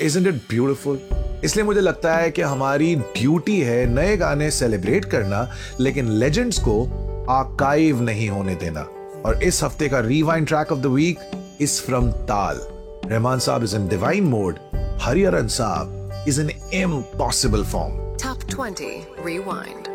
Isn't it beautiful? इसलिए मुझे लगता है कि हमारी ड्यूटी है नए गाने सेलिब्रेट करना, लेकिन लेजेंड्स को आर्काइव नहीं होने देना। और इस हफ्ते का rewind track of the week is from ताल। रहमान साहब is in divine mode, Hariharan साहब is in impossible form. Top 20 Rewind.